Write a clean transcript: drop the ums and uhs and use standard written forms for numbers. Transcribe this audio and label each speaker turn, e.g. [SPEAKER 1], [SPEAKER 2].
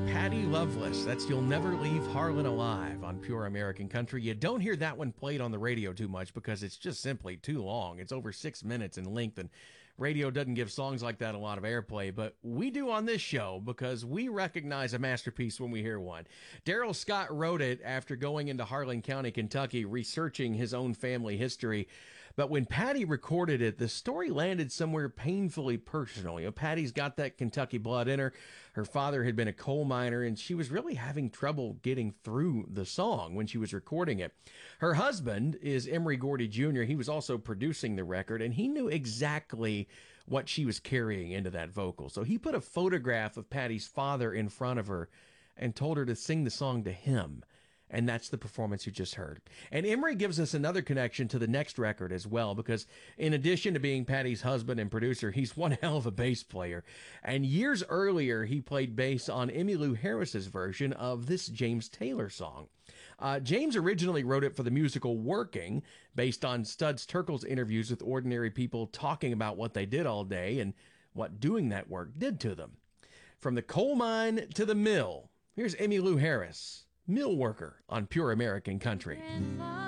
[SPEAKER 1] Patty Loveless. That's You'll Never Leave Harlan Alive on Pure American Country. You don't hear that one played on the radio too much because it's just simply too long. It's over 6 minutes in length, and radio doesn't give songs like that a lot of airplay, but we do on this show because we recognize a masterpiece when we hear one. Daryl Scott wrote it after going into Harlan County, Kentucky, researching his own family history. But when Patty recorded it, the story landed somewhere painfully personal. You know, Patty's got that Kentucky blood in her. Her father had been a coal miner, and she was really having trouble getting through the song when she was recording it. Her husband is Emory Gordy Jr. He was also producing the record, and he knew exactly what she was carrying into that vocal. So he put a photograph of Patty's father in front of her and told her to sing the song to him. And that's the performance you just heard. And Emory gives us another connection to the next record as well, because in addition to being Patty's husband and producer, he's one hell of a bass player. And years earlier, he played bass on Emmylou Harris's version of this James Taylor song. James originally wrote it for the musical Working, based on Studs Terkel's interviews with ordinary people talking about what they did all day and what doing that work did to them. From the coal mine to the mill, here's Emmylou Harris, Mill Worker on Pure American Country.